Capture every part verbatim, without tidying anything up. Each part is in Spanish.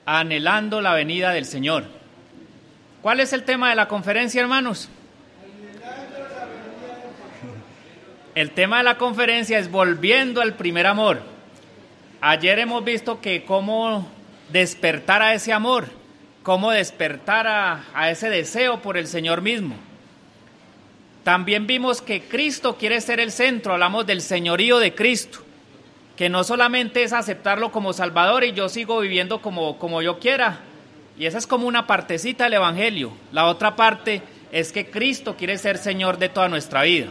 Anhelando la venida del Señor. ¿Cuál es el tema de la conferencia, hermanos? El tema de la conferencia es volviendo al primer amor. Ayer hemos visto que cómo despertar a ese amor, cómo despertar a, a ese deseo por el Señor mismo. También vimos que Cristo quiere ser el centro, hablamos del señorío de Cristo, que no solamente es aceptarlo como Salvador y yo sigo viviendo como, como yo quiera, y esa es como una partecita del Evangelio. La otra parte es que Cristo quiere ser Señor de toda nuestra vida.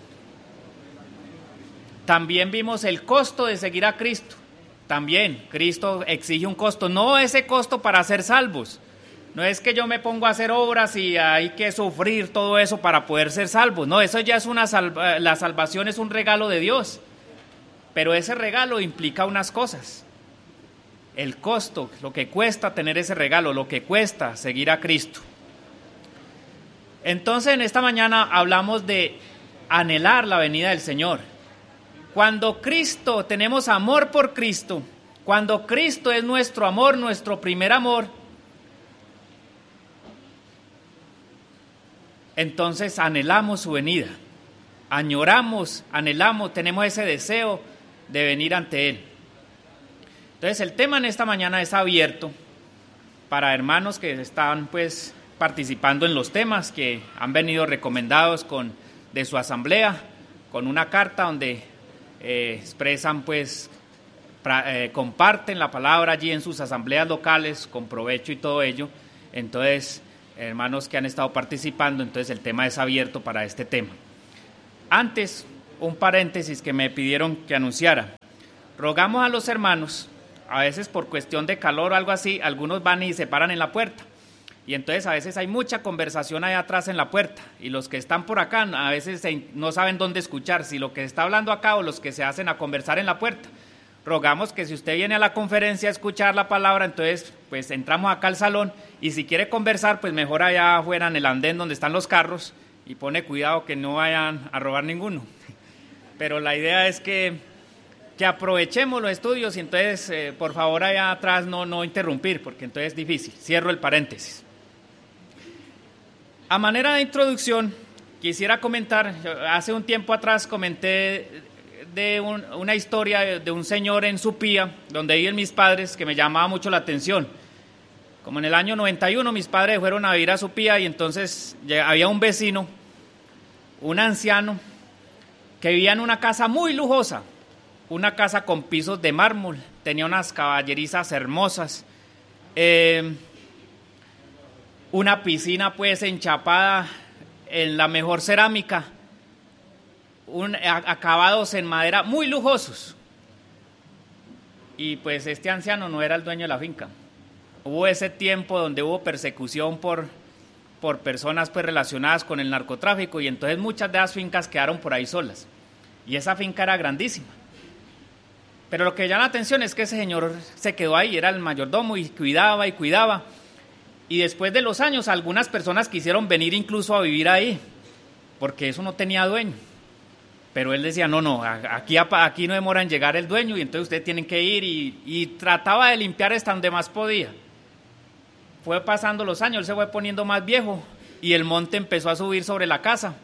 También vimos el costo de seguir a Cristo. También Cristo exige un costo, no ese costo para ser salvos. No es que yo me pongo a hacer obras y hay que sufrir todo eso para poder ser salvos. No, eso ya es una salva, la salvación es un regalo de Dios. Pero ese regalo implica unas cosas. El costo, lo que cuesta tener ese regalo, lo que cuesta seguir a Cristo. Entonces en esta mañana hablamos de anhelar la venida del Señor. Cuando Cristo, tenemos amor por Cristo, cuando Cristo es nuestro amor, nuestro primer amor, entonces anhelamos su venida, añoramos, anhelamos, tenemos ese deseo de venir ante Él. Entonces el tema en esta mañana es abierto para hermanos que están pues participando en los temas que han venido recomendados con, de su asamblea, con una carta donde eh, expresan pues, pra, eh, comparten la palabra allí en sus asambleas locales con provecho y todo ello. Entonces, hermanos que han estado participando, entonces el tema es abierto para este tema. Antes, un paréntesis que me pidieron que anunciara. Rogamos a los hermanos, a veces por cuestión de calor o algo así, algunos van y se paran en la puerta. Y entonces a veces hay mucha conversación allá atrás en la puerta. Y los que están por acá a veces no saben dónde escuchar, si lo que está hablando acá o los que se hacen a conversar en la puerta. Rogamos que si usted viene a la conferencia a escuchar la palabra, entonces pues entramos acá al salón y si quiere conversar, pues mejor allá afuera en el andén donde están los carros y pone cuidado que no vayan a robar ninguno. Pero la idea es que, que aprovechemos los estudios y entonces eh, por favor allá atrás no, no interrumpir porque entonces es difícil. Cierro el paréntesis. A manera de introducción, quisiera comentar, hace un tiempo atrás comenté de un, una historia de, de un señor en Supía, donde viven mis padres, que me llamaba mucho la atención. Como en el año noventa y uno mis padres fueron a vivir a Supía y entonces ya, había un vecino, un anciano, que vivía en una casa muy lujosa, una casa con pisos de mármol, tenía unas caballerizas hermosas, eh, una piscina pues enchapada en la mejor cerámica, Un, acabados en madera muy lujosos. Y pues este anciano no era el dueño de la finca. Hubo ese tiempo donde hubo persecución por, por personas pues relacionadas con el narcotráfico y entonces muchas de las fincas quedaron por ahí solas. Y esa finca era grandísima. Pero lo que llama la atención es que ese señor se quedó ahí, era el mayordomo y cuidaba y cuidaba. Y después de los años algunas personas quisieron venir incluso a vivir ahí, porque eso no tenía dueño. Pero él decía, no, no, aquí, aquí no demora en llegar el dueño y entonces ustedes tienen que ir y, y trataba de limpiar hasta donde más podía. Fue pasando los años, él se fue poniendo más viejo y el monte empezó a subir sobre la casa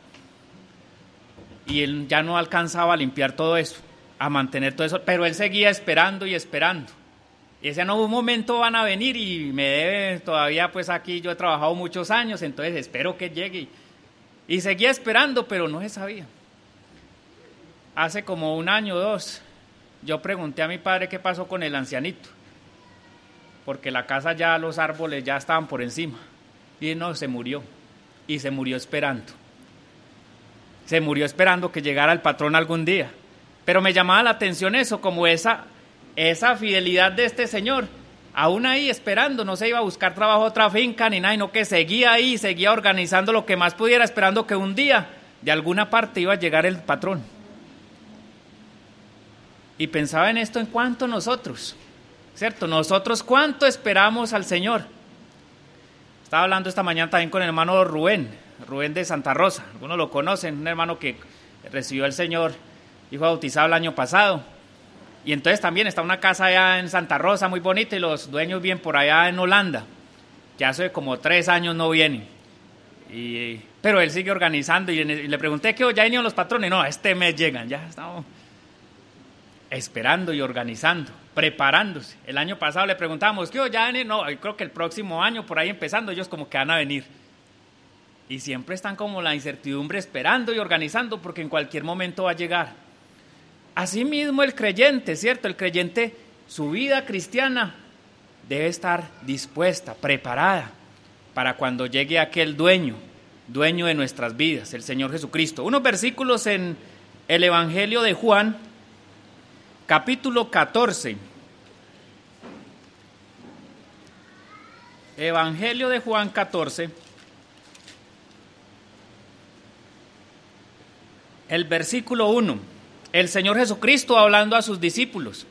y él ya no alcanzaba a limpiar todo eso, a mantener todo eso, pero él seguía esperando y esperando. Y decía, no, un momento van a venir y me debe todavía, pues aquí yo he trabajado muchos años, entonces espero que llegue. Y seguía esperando, pero no se sabía. Hace como un año o dos, yo pregunté a mi padre qué pasó con el ancianito, porque la casa ya, los árboles ya estaban por encima, y no, se murió, y se murió esperando, se murió esperando que llegara el patrón algún día, pero me llamaba la atención eso, como esa, esa fidelidad de este señor, aún ahí esperando, no se iba a buscar trabajo a otra finca ni nada, sino que seguía ahí, seguía organizando lo que más pudiera, esperando que un día, de alguna parte iba a llegar el patrón. Y pensaba en esto en cuanto nosotros, ¿cierto? Nosotros cuánto esperamos al Señor. Estaba hablando esta mañana también con el hermano Rubén, Rubén de Santa Rosa. Algunos lo conocen, un hermano que recibió al Señor y fue bautizado el año pasado. Y entonces también está una casa allá en Santa Rosa muy bonita y los dueños viven por allá en Holanda, que hace como tres años no vienen. Y, pero él sigue organizando y, y le pregunté que ya vinieron los patrones. No, este mes llegan, ya estamos esperando y organizando, preparándose. El año pasado le preguntamos, ¿qué ya vienen? No, yo creo que el próximo año, por ahí empezando, ellos como que van a venir. Y siempre están como la incertidumbre esperando y organizando porque en cualquier momento va a llegar. Asimismo el creyente, ¿cierto? El creyente, su vida cristiana debe estar dispuesta, preparada para cuando llegue aquel dueño, dueño de nuestras vidas, el Señor Jesucristo. Unos versículos en el Evangelio de Juan, capítulo catorce. Evangelio de Juan catorce. El versículo uno. El Señor Jesucristo hablando a sus discípulos.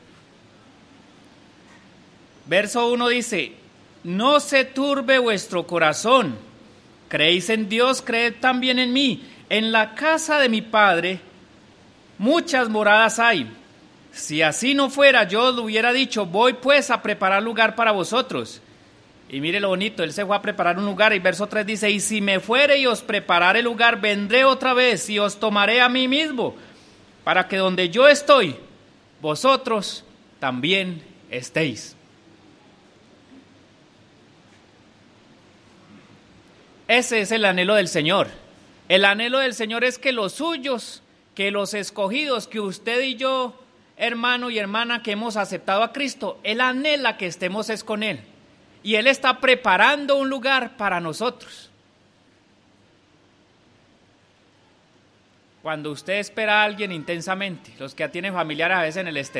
Verso uno dice: no se turbe vuestro corazón. Creéis en Dios, creed también en mí. En la casa de mi Padre muchas moradas hay. Si así no fuera, yo os lo hubiera dicho. Voy pues a preparar lugar para vosotros. Y mire lo bonito, él se fue a preparar un lugar. Y verso tres dice: y si me fuere y os preparare lugar, vendré otra vez y os tomaré a mí mismo, para que donde yo estoy, vosotros también estéis. Ese es el anhelo del Señor. El anhelo del Señor es que los suyos, que los escogidos, que usted y yo, hermano y hermana, que hemos aceptado a Cristo, Él anhela que estemos es con Él. Y Él está preparando un lugar para nosotros. Cuando usted espera a alguien intensamente, los que tienen familiares a veces en el exterior,